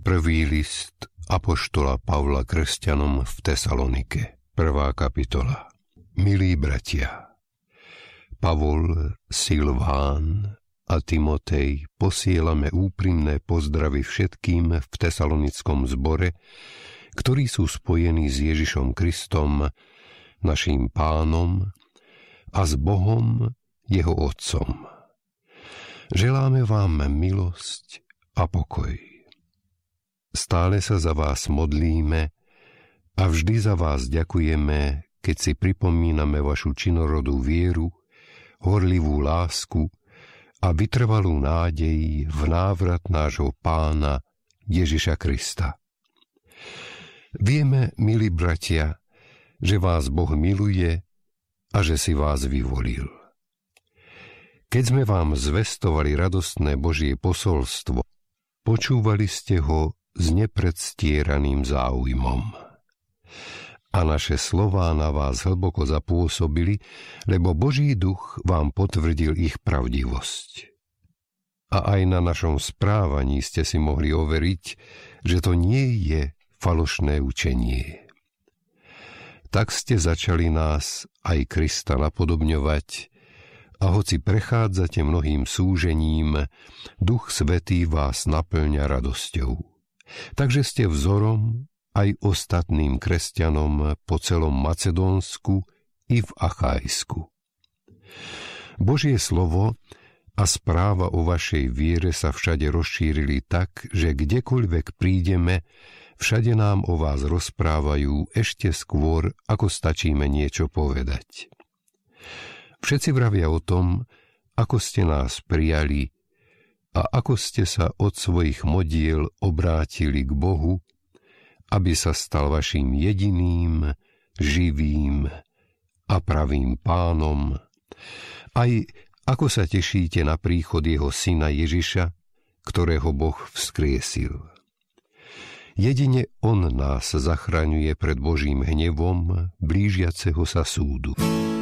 Prvý list apoštola Pavla kresťanom v Tesalonike, 1. kapitola. Milí bratia, Pavol, Silván a Timotej posielame úprimné pozdravy všetkým v tesalonickom zbore, ktorí sú spojení s Ježišom Kristom, naším Pánom, a s Bohom, jeho Otcom. Želáme vám milosť a pokoj. Stále sa za vás modlíme a vždy za vás ďakujeme, keď si pripomíname vašu činorodú vieru, horlivú lásku a vytrvalú nádej v návrat nášho Pána Ježiša Krista. Vieme, milí bratia, že vás Boh miluje a že si vás vyvolil. Keď sme vám zvestovali radostné Božie posolstvo, počúvali ste ho s nepredstieraným záujmom. A naše slová na vás hlboko zapôsobili, lebo Boží duch vám potvrdil ich pravdivosť. A aj na našom správaní ste si mohli overiť, že to nie je falošné učenie. Tak ste začali nás aj Krista napodobňovať, a hoci prechádzate mnohým súžením, Duch Svätý vás naplňa radosťou. Takže ste vzorom aj ostatným kresťanom po celom Macedónsku i v Achajsku. Božie slovo a správa o vašej viere sa všade rozšírili tak, že kdekoľvek prídeme, všade nám o vás rozprávajú ešte skôr, ako stačíme niečo povedať. Všetci vravia o tom, ako ste nás prijali a ako ste sa od svojich modiel obrátili k Bohu, aby sa stal vaším jediným, živým a pravým Pánom, aj ako sa tešíte na príchod jeho syna Ježiša, ktorého Boh vzkriesil. Jedine on nás zachraňuje pred Božím hnevom blížiaceho sa súdu.